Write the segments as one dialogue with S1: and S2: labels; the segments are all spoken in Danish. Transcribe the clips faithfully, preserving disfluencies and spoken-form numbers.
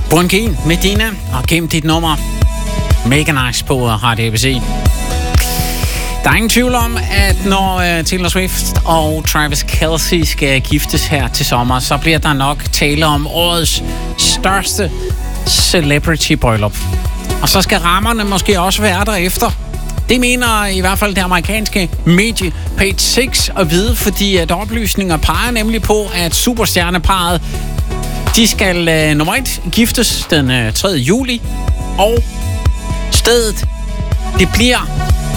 S1: Bunkin, Medina og Gem dit nummer. Mega nice på Radio A B C. Der er ingen tvivl om, at når uh, Taylor Swift og Travis Kelce skal giftes her til sommer, så bliver der nok tale om årets største celebrity-bryllup. Og så skal rammerne måske også være derefter. Det mener i hvert fald det amerikanske medie Page seks at vide, fordi at oplysninger peger nemlig på, at superstjerneparret de skal uh, nummer et giftes den uh, tredje juli, og stedet det bliver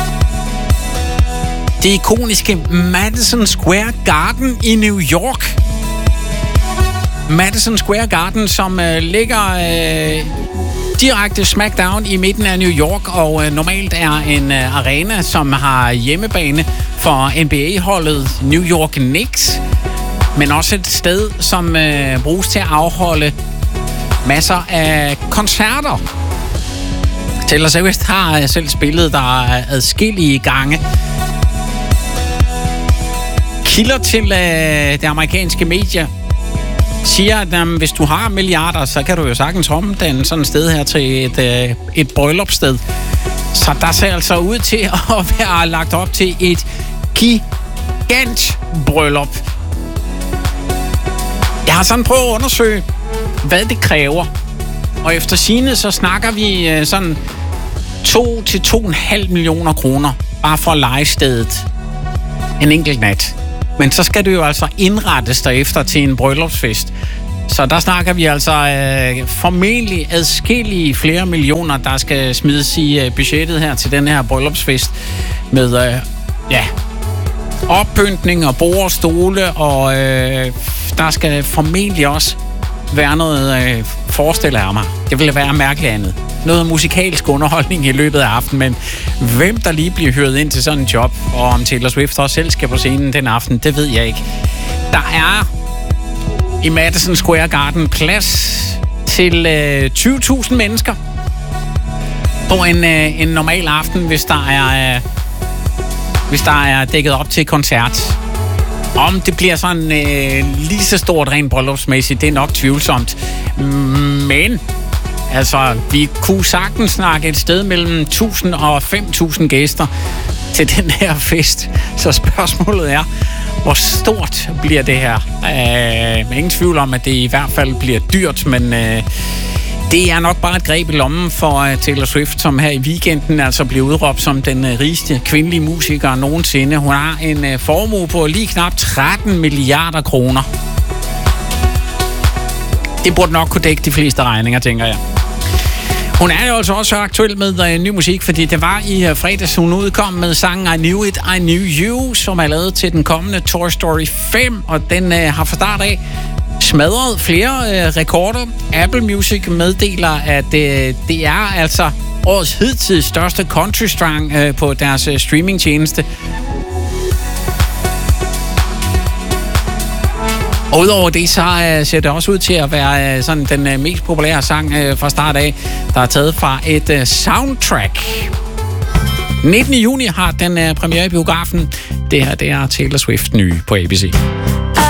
S1: det ikoniske Madison Square Garden i New York. Madison Square Garden, som uh, ligger uh, direkte smack down i midten af New York, og uh, normalt er en uh, arena, som har hjemmebane for N B A-holdet New York Knicks, men også et sted, som uh, bruges til at afholde masser af koncerter. Taylor Swift har uh, selv spillet der adskillige gange. Kilder til uh, det amerikanske medie siger, at um, hvis du har milliarder, så kan du jo sagtens omdanne sådan et sted her til et, uh, et bryllupssted. Så der ser altså ud til at være lagt op til et gigant bryllup. Jeg har sådan prøvet at undersøge, hvad det kræver. Og efter sigende, så snakker vi uh, sådan to til to og en halv millioner kroner bare for lejestedet en enkelt nat. Men så skal det jo altså indrettes derefter til en bryllupsfest. Så der snakker vi altså øh, formentlig adskillige flere millioner, der skal smides i øh, budgettet her til den her bryllupsfest. Med øh, ja, oppyntning og bord og stole, og øh, der skal formentlig også være noget, øh, forestiller jeg mig. Det ville være mærkeligt andet. Noget musikalsk underholdning i løbet af aftenen, men hvem der lige bliver hyret ind til sådan en job, og om Taylor Swift også selv skal på scenen den aften, det ved jeg ikke. Der er i Madison Square Garden plads til øh, tyve tusind mennesker på en, øh, en normal aften, hvis der er øh, hvis der er dækket op til koncert. Om det bliver sådan øh, lige så stort rent bryllupsmæssigt, det er nok tvivlsomt. Men altså, vi kunne sagtens snakke et sted mellem tusind og fem tusind gæster til den her fest. Så spørgsmålet er, hvor stort bliver det her? Øh, ingen tvivl om, at det i hvert fald bliver dyrt, men øh, det er nok bare et greb i lommen for uh, Taylor Swift, som her i weekenden altså blev udråbt som den uh, rigeste kvindelige musiker nogensinde. Hun har en uh, formue på lige knap tretten milliarder kroner. Det burde nok kunne dække de fleste regninger, tænker jeg. Hun er jo altså også aktuel med uh, ny musik, fordi det var i uh, fredags, hun udkom med sangen I Knew It, I Knew You, som er lavet til den kommende Toy Story fem, og den uh, har fra start af smadret flere uh, rekorder. Apple Music meddeler, at uh, det er altså årets hidtil største country song uh, på deres uh, streamingtjeneste. Og udover det, så uh, ser det også ud til at være uh, sådan den uh, mest populære sang uh, fra start af, der er taget fra et uh, soundtrack. nittende juni har den uh, premiere i biografen. Det her, det er Taylor Swift nye på A B C.